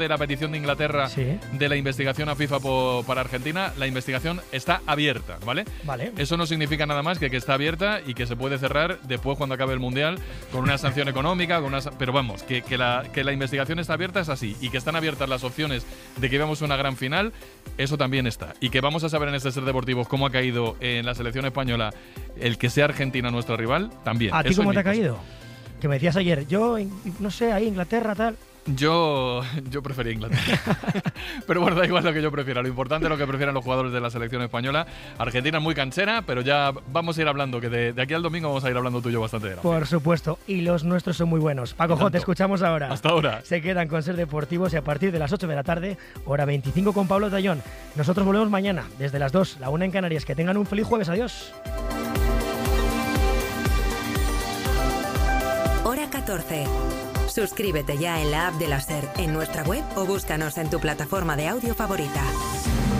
de la petición de Inglaterra de la investigación a FIFA para Argentina, la investigación está abierta, ¿vale? Vale. Eso no significa nada más que está abierta y que se puede cerrar después cuando acabe el Mundial con una sanción económica, pero vamos, que la investigación está abierta es así, y que están abiertas las opciones de que veamos una gran final, eso también está. Y que vamos a saber en este Ser Deportivos cómo ha caído en la selección española el que sea Argentina nuestro rival, también. ¿A ti cómo te ha caído? Que me decías ayer, yo, no sé, ahí Inglaterra, tal. Yo prefería Inglaterra. Pero bueno, da igual lo que yo prefiera. Lo importante es lo que prefieran los jugadores de la selección española. Argentina es muy canchera, pero ya vamos a ir hablando, que de aquí al domingo vamos a ir hablando tú y yo bastante de la Por supuesto, y los nuestros son muy buenos. Paco J, te escuchamos ahora. Hasta ahora. Se quedan con Ser Deportivos y a partir de las 8 de la tarde, hora 25 con Pablo Tallón. Nosotros volvemos mañana, desde las 2, la 1 en Canarias. Que tengan un feliz jueves. Adiós. Hora 14. Suscríbete ya en la app de la SER, en nuestra web o búscanos en tu plataforma de audio favorita.